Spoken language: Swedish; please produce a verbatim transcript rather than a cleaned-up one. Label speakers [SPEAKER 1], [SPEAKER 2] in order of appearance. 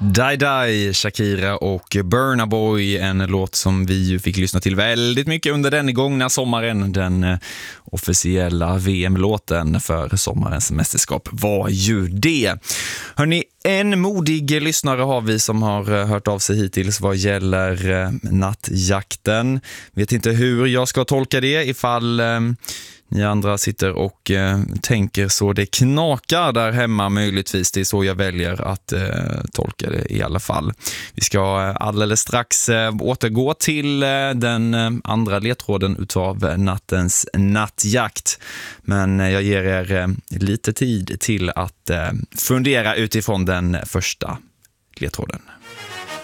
[SPEAKER 1] Die Die, Shakira och Burna Boy, en låt som vi ju fick lyssna till väldigt mycket under den gångna sommaren. Den officiella V M-låten för sommarens mästerskap var ju det. Hörrni, en modig lyssnare har vi som har hört av sig hittills vad gäller nattjakten. Vet inte hur jag ska tolka det, ifall eh, ni andra sitter och eh, tänker så det knakar där hemma möjligtvis. Det är så jag väljer att eh, tolka det i alla fall. Vi ska alldeles strax eh, återgå till eh, den eh, andra ledtråden utav nattens nattjakt. Men eh, jag ger er eh, lite tid till att eh, fundera utifrån den första ledtråden.